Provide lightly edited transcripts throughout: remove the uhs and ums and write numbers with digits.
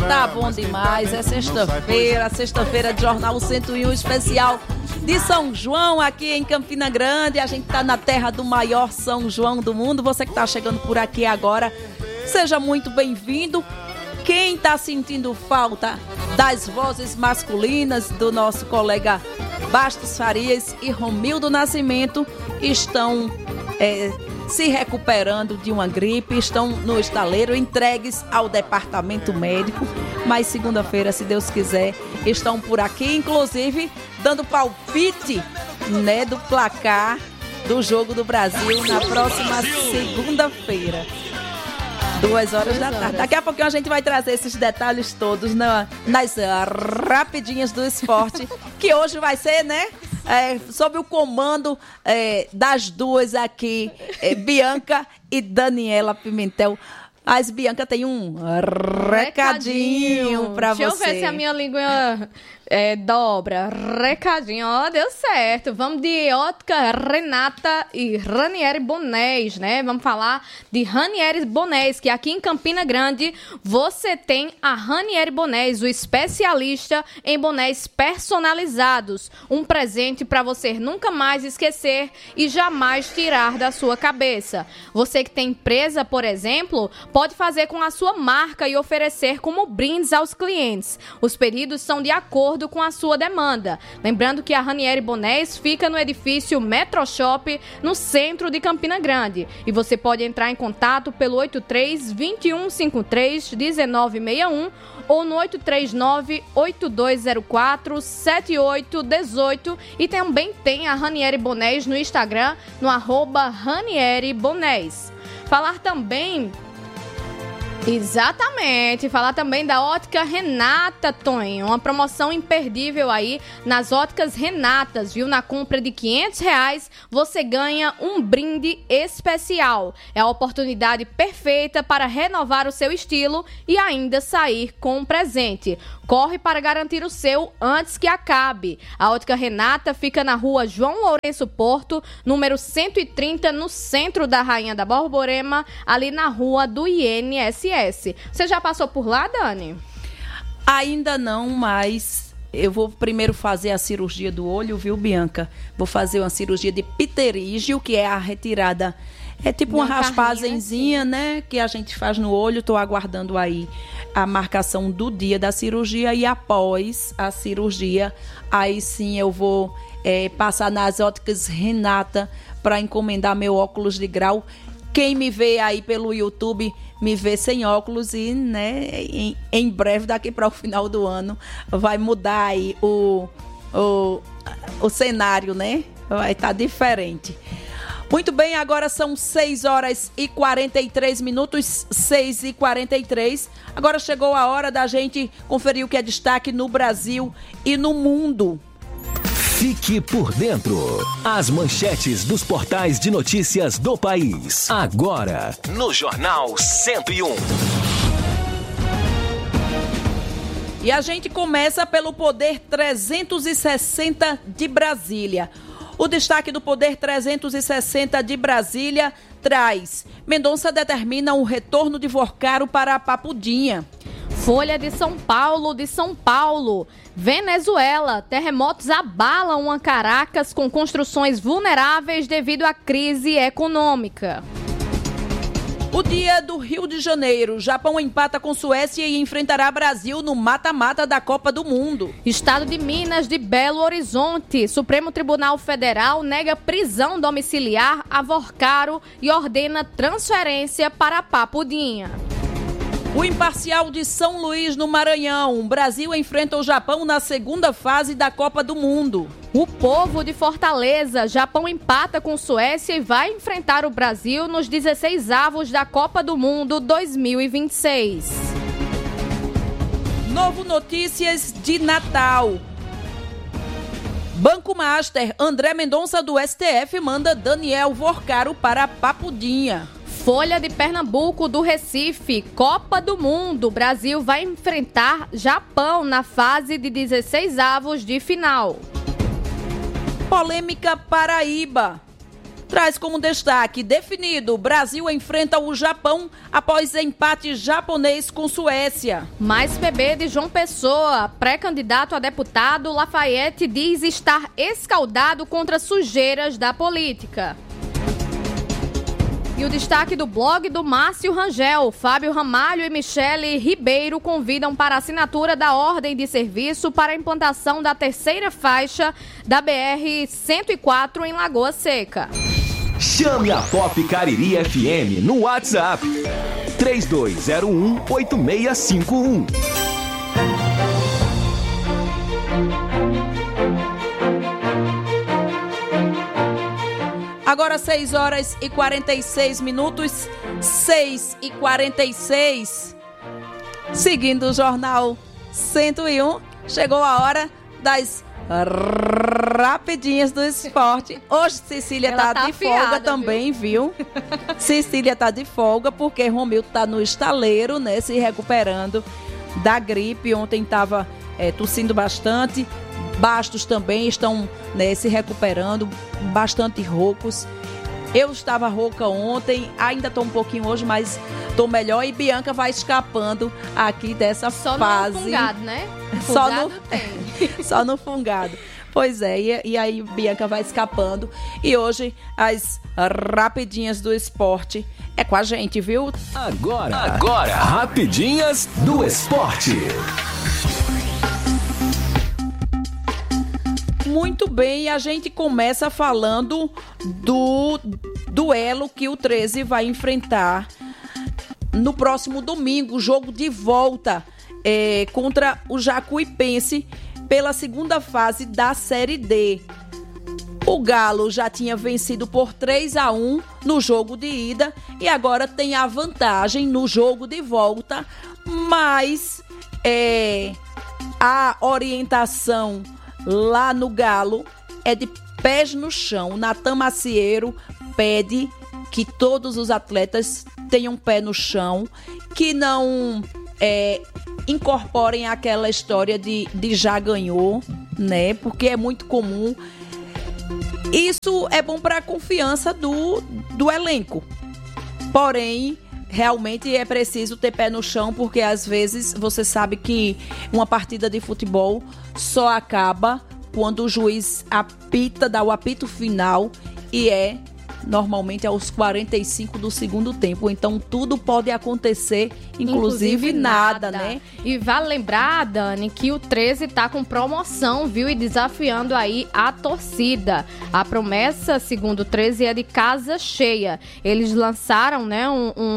Tá bom demais, é sexta-feira de Jornal 101 especial de São João aqui em Campina Grande. A gente tá na terra do maior São João do mundo. Você que tá chegando por aqui agora, seja muito bem-vindo. Quem tá sentindo falta das vozes masculinas do nosso colega Bastos Farias e Romildo Nascimento estão se recuperando de uma gripe, estão no estaleiro, entregues ao departamento médico, mas segunda-feira, se Deus quiser, estão por aqui, inclusive dando palpite, né, do placar do Jogo do Brasil na próxima segunda-feira, 2h da tarde. Daqui a pouquinho a gente vai trazer esses detalhes todos nas rapidinhas do esporte, que hoje vai ser, né, sob o comando das duas aqui, Bianca e Daniela Pimentel. Mas Bianca tem um recadinho pra você. Deixa eu ver se a minha língua dobra. Recadinho, ó, deu certo. Vamos de Ótica Renata e Ranieri Bonés, né? Vamos falar de Ranieri Bonés, que aqui em Campina Grande você tem a Ranieri Bonés, o especialista em bonés personalizados. Um presente para você nunca mais esquecer e jamais tirar da sua cabeça. Você que tem empresa, por exemplo, pode fazer com a sua marca e oferecer como brindes aos clientes. Os pedidos são de acordo com a sua demanda. Lembrando que a Ranieri Bonés fica no edifício Metroshop, no centro de Campina Grande. E você pode entrar em contato pelo 83-2153-1961 ou no 839-8204-7818. E também tem a Ranieri Bonés no Instagram, no @Ranieri Bonés. Falar também da Ótica Renata, Tonho. Uma promoção imperdível aí nas Óticas Renatas, viu? Na compra de R$500, você ganha um brinde especial. É a oportunidade perfeita para renovar o seu estilo e ainda sair com um presente. Corre para garantir o seu antes que acabe. A Ótica Renata fica na rua João Lourenço Porto, número 130, no centro da Rainha da Borborema, ali na rua do INSS. Você já passou por lá, Dani? Ainda não, mas eu vou primeiro fazer a cirurgia do olho, viu, Bianca? Vou fazer uma cirurgia de pterígio, que é a retirada. É tipo uma raspazenzinha, né, que a gente faz no olho. Estou aguardando aí a marcação do dia da cirurgia e após a cirurgia, aí sim eu vou passar nas Óticas Renata para encomendar meu óculos de grau. Quem me vê aí pelo YouTube me vê sem óculos e, né, em breve, daqui para o final do ano, vai mudar aí o cenário, né? Vai estar diferente. Muito bem, agora são 6h43, 6h43. Agora chegou a hora da gente conferir o que é destaque no Brasil e no mundo. Fique por dentro. As manchetes dos portais de notícias do país. Agora, no Jornal 101. E a gente começa pelo Poder 360 de Brasília. O destaque do Poder 360 de Brasília traz: Mendonça determina o retorno de Vorcaro para a Papudinha. Folha de São Paulo. Venezuela. Terremotos abalam uma Caracas com construções vulneráveis devido à crise econômica. O dia do Rio de Janeiro. Japão empata com Suécia e enfrentará Brasil no mata-mata da Copa do Mundo. Estado de Minas de Belo Horizonte. Supremo Tribunal Federal nega prisão domiciliar a Vorcaro e ordena transferência para a Papudinha. O Imparcial de São Luís, no Maranhão. Brasil enfrenta o Japão na segunda fase da Copa do Mundo. O Povo de Fortaleza. Japão empata com Suécia e vai enfrentar o Brasil nos 16avos da Copa do Mundo 2026. Novo Notícias de Natal. Banco Master. André Mendonça do STF manda Daniel Vorcaro para a Papudinha. Folha de Pernambuco do Recife. Copa do Mundo. Brasil vai enfrentar Japão na fase de 16avos de final. Polêmica Paraíba. traz como destaque: definido, Brasil enfrenta o Japão após empate japonês com Suécia. Mais PB de João Pessoa, pré-candidato a deputado, Lafayette diz estar escaldado contra sujeiras da política. E o destaque do blog do Márcio Rangel: Fábio Ramalho e Michele Ribeiro convidam para a assinatura da ordem de serviço para a implantação da terceira faixa da BR-104 em Lagoa Seca. Chame a Pop Cariri FM no WhatsApp 3201-8651. Agora 6 horas e 46 minutos, 6h46. Seguindo o Jornal 101, chegou a hora das rapidinhas do esporte. Hoje Cecília tá de folga também, viu? Cecília tá de folga porque Romildo tá no estaleiro, né? Se recuperando da gripe. Ontem tava tossindo bastante. Bastos também estão, né, se recuperando, bastante roucos. Eu estava rouca ontem, ainda estou um pouquinho hoje, mas estou melhor. E Bianca vai escapando aqui dessa fase. Só no fungado, né? Só no fungado. Pois é, e aí Bianca vai escapando. E hoje as rapidinhas do esporte é com a gente, viu? Agora, rapidinhas do esporte. Muito bem, a gente começa falando do duelo que o 13 vai enfrentar no próximo domingo, jogo de volta contra o Jacuipense pela segunda fase da Série D. O Galo já tinha vencido por 3-1 no jogo de ida e agora tem a vantagem no jogo de volta, mas a orientação lá no Galo é de pés no chão. Natan Macieiro pede que todos os atletas tenham pé no chão, que não incorporem aquela história de já ganhou, né? Porque é muito comum. Isso é bom para a confiança do elenco. Porém, realmente é preciso ter pé no chão, porque às vezes você sabe que uma partida de futebol só acaba quando o juiz apita, dá o apito final, e normalmente aos 45 do segundo tempo. Então tudo pode acontecer, inclusive nada, né? E vale lembrar, Dani, que o 13 tá com promoção, viu? E desafiando aí a torcida. A promessa, segundo o 13, é de casa cheia. Eles lançaram, né,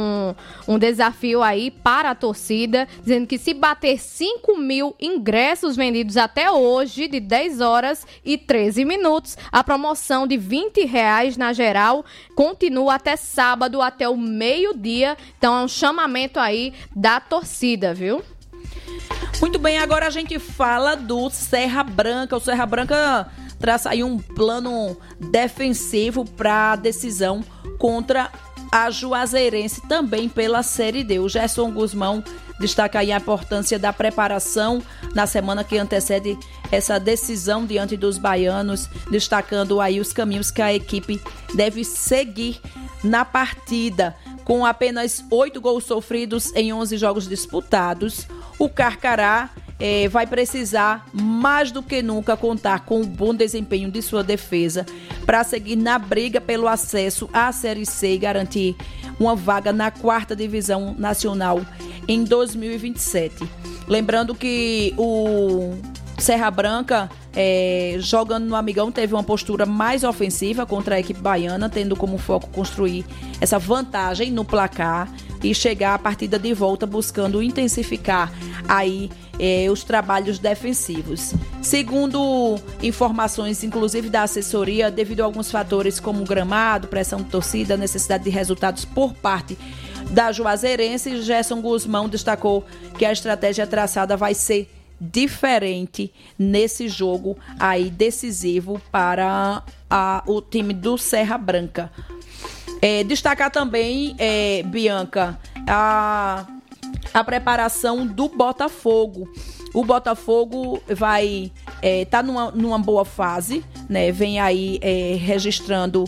um desafio aí para a torcida, dizendo que se bater 5.000 ingressos vendidos até hoje, de 10 horas e 13 minutos, a promoção de R$20 na geral continua até sábado, até o meio-dia. Então é um chamamento aí da torcida, viu? Muito bem, agora a gente fala do Serra Branca. O Serra Branca traça aí um plano defensivo para a decisão contra a Juazeirense, também pela Série D. O Gerson Guzmão destaca aí a importância da preparação na semana que antecede essa decisão diante dos baianos, destacando aí os caminhos que a equipe deve seguir na partida. Com apenas 8 gols sofridos em 11 jogos disputados, o Carcará vai precisar mais do que nunca contar com o bom desempenho de sua defesa para seguir na briga pelo acesso à Série C e garantir uma vaga na 4ª Divisão Nacional em 2027. Lembrando que o Serra Branca, jogando no Amigão, teve uma postura mais ofensiva contra a equipe baiana, tendo como foco construir essa vantagem no placar e chegar à partida de volta buscando intensificar aí os trabalhos defensivos. Segundo informações, inclusive da assessoria, devido a alguns fatores como gramado, pressão de torcida, necessidade de resultados por parte da Juazeirense, Gerson Guzmão destacou que a estratégia traçada vai ser diferente nesse jogo aí decisivo para o time do Serra Branca. Destacar também, Bianca, a preparação do Botafogo. O Botafogo vai tá numa boa fase, né? Vem aí registrando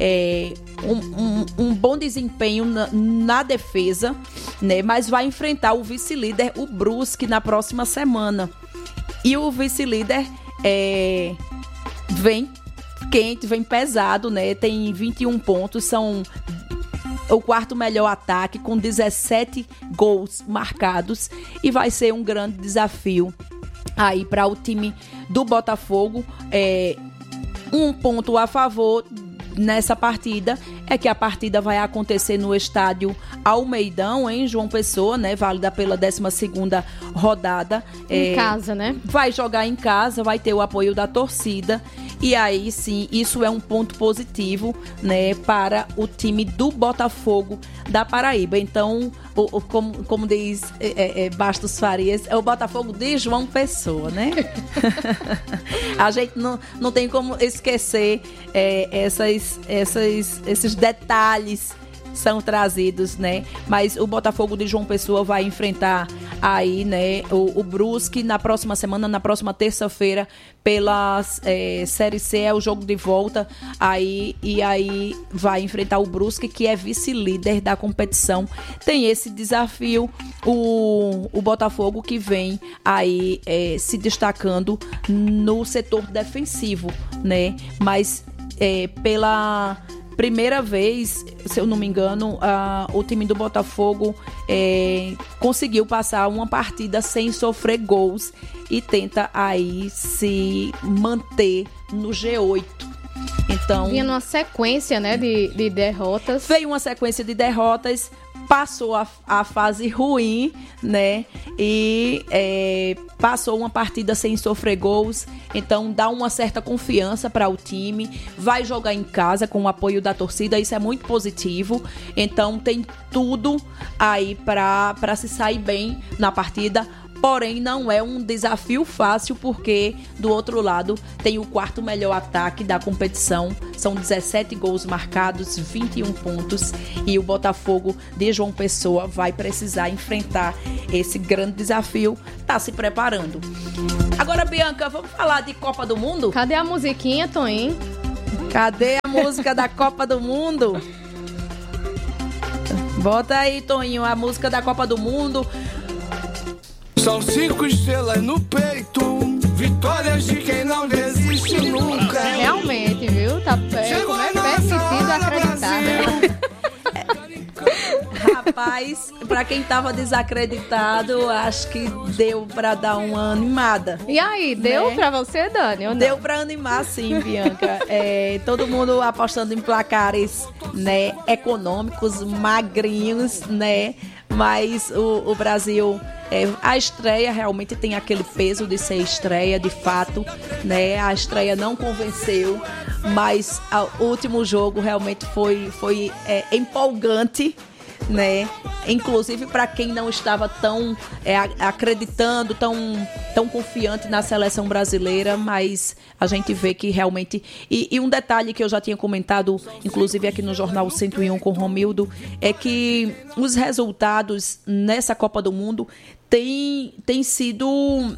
um bom desempenho na defesa, né? Mas vai enfrentar o vice-líder, o Brusque, na próxima semana. E o vice-líder vem quente, vem pesado, né? Tem 21 pontos, são o quarto melhor ataque, com 17 gols marcados, e vai ser um grande desafio aí para o time do Botafogo. Um ponto a favor nessa partida é que a partida vai acontecer no estádio Almeidão, em João Pessoa, né? Válida pela 12ª rodada. Em casa, né? Vai jogar em casa, vai ter o apoio da torcida. E aí, sim, isso é um ponto positivo, né, para o time do Botafogo da Paraíba. Então, como diz Bastos Farias, é o Botafogo de João Pessoa, né? A gente não tem como esquecer esses detalhes são trazidos, né? Mas o Botafogo de João Pessoa vai enfrentar aí, né, o Brusque na próxima semana, na próxima terça-feira, pela Série C, é o jogo de volta aí, e aí vai enfrentar o Brusque, que é vice-líder da competição. Tem esse desafio, o Botafogo, que vem aí se destacando no setor defensivo, né? Mas pela primeira vez, se eu não me engano, o time do Botafogo conseguiu passar uma partida sem sofrer gols e tenta aí se manter no G8. Então, vinha numa sequência, né, de derrotas. Veio uma sequência de derrotas, passou a fase ruim, né? E passou uma partida sem sofrer gols. Então dá uma certa confiança para o time. Vai jogar em casa com o apoio da torcida. Isso é muito positivo. Então tem tudo aí para se sair bem na partida. Porém, não é um desafio fácil, porque do outro lado tem o quarto melhor ataque da competição. São 17 gols marcados, 21 pontos. E o Botafogo de João Pessoa vai precisar enfrentar esse grande desafio. Tá se preparando. Agora, Bianca, vamos falar de Copa do Mundo? Cadê a musiquinha, Toninho? Cadê a música da Copa do Mundo? Bota aí, Toninho, a música da Copa do Mundo. São 5 estrelas no peito, vitórias de quem não desiste nunca. Realmente, viu? Tá permitido acreditar, né? Rapaz, pra quem tava desacreditado, acho que deu pra dar uma animada. E aí, deu, né, pra você, Dani? Ou não? Deu pra animar, sim, Bianca. Todo mundo apostando em placares, né, econômicos, magrinhos, né? Mas o Brasil, a estreia realmente tem aquele peso de ser estreia, de fato, né? A estreia não convenceu, mas o último jogo realmente foi empolgante, né? Inclusive para quem não estava tão acreditando, tão confiante na seleção brasileira, mas a gente vê que realmente... E um detalhe que eu já tinha comentado, inclusive aqui no Jornal 101 com o Romildo, é que os resultados nessa Copa do Mundo tem sido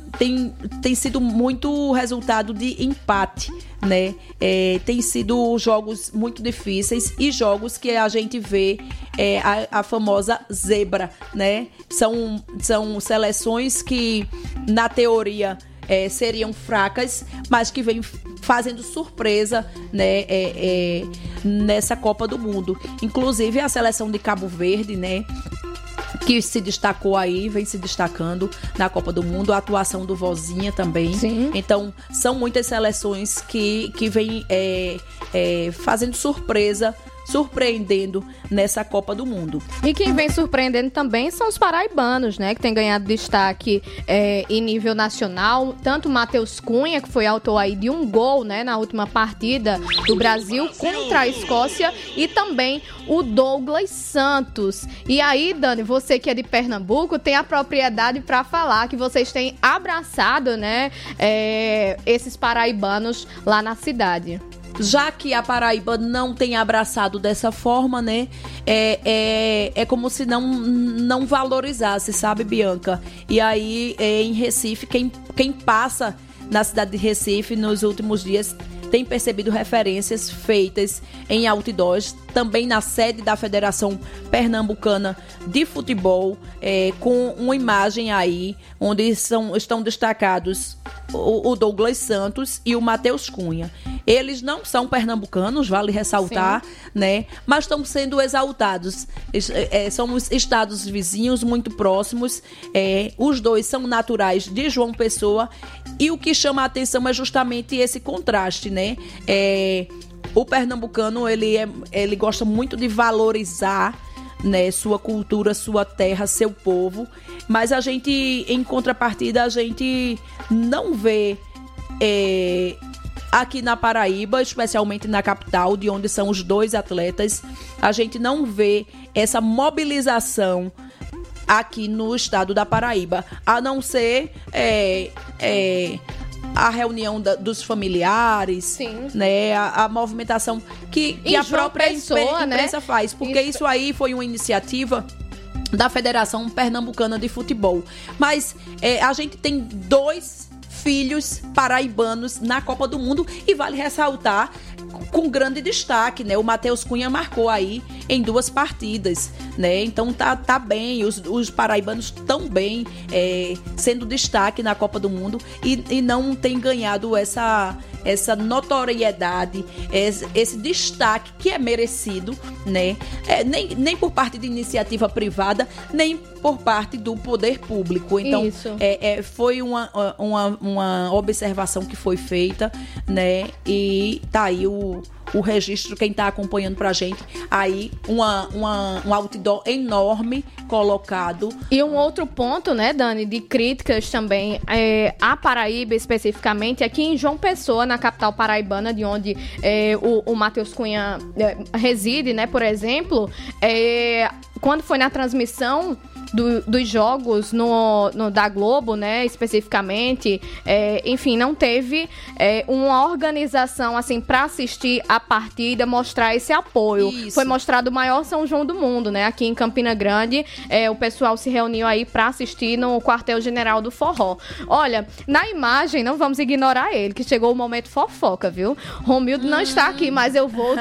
muito resultado de empate, né? Tem sido jogos muito difíceis e jogos que a gente vê a famosa zebra, né? São seleções que, na teoria, seriam fracas, mas que vêm fazendo surpresa, né, nessa Copa do Mundo. Inclusive a seleção de Cabo Verde, né, que se destacou aí, vem se destacando na Copa do Mundo, a atuação do Vozinha também. Sim. Então, são muitas seleções que vêm fazendo surpresa, surpreendendo nessa Copa do Mundo. E quem vem surpreendendo também são os paraibanos, né? Que tem ganhado destaque em nível nacional. Tanto o Matheus Cunha, que foi autor aí de um gol, né, na última partida do Brasil contra a Escócia, e também o Douglas Santos. E aí, Dani, você que é de Pernambuco, tem a propriedade para falar que vocês têm abraçado, né, esses paraibanos lá na cidade. já que a Paraíba não tem abraçado dessa forma, né? É como se não valorizasse, sabe, Bianca? E aí, em Recife, quem passa na cidade de Recife nos últimos dias tem percebido referências feitas em outdoors, também na sede da Federação Pernambucana de Futebol, com uma imagem aí onde estão destacados o Douglas Santos e o Matheus Cunha. Eles não são pernambucanos, vale ressaltar, né? Mas estão sendo exaltados. São os estados vizinhos muito próximos. Os dois são naturais de João Pessoa. E o que chama a atenção é justamente esse contraste, né? O pernambucano, ele gosta muito de valorizar, né, sua cultura, sua terra, seu povo, mas a gente, em contrapartida, a gente não vê aqui na Paraíba, especialmente na capital, de onde são os dois atletas, a gente não vê essa mobilização aqui no estado da Paraíba, a não ser a reunião dos familiares, né, a movimentação que a própria imprensa faz, porque isso aí foi uma iniciativa da Federação Pernambucana de Futebol. Mas a gente tem 2 filhos paraibanos na Copa do Mundo e vale ressaltar com grande destaque, né? O Matheus Cunha marcou aí em 2 partidas, né? Então tá bem, os paraibanos estão bem, sendo destaque na Copa do Mundo e não tem ganhado essa notoriedade, esse destaque que é merecido, né? Nem por parte de iniciativa privada, nem por parte do poder público. Então, foi uma observação que foi feita, né? E tá aí o registro, quem está acompanhando pra gente, aí um outdoor enorme colocado. E um outro ponto, né, Dani, de críticas também a Paraíba especificamente, aqui em João Pessoa, na capital paraibana, de onde o Matheus Cunha reside, né, por exemplo, quando foi na transmissão dos jogos da Globo, né, especificamente, enfim, não teve uma organização assim para assistir a partida, mostrar esse apoio. Isso. Foi mostrado o maior São João do mundo, né, aqui em Campina Grande, o pessoal se reuniu aí para assistir no quartel-general do Forró. Olha, na imagem, não vamos ignorar ele, que chegou o momento fofoca, viu? Romildo não está aqui, mas eu vou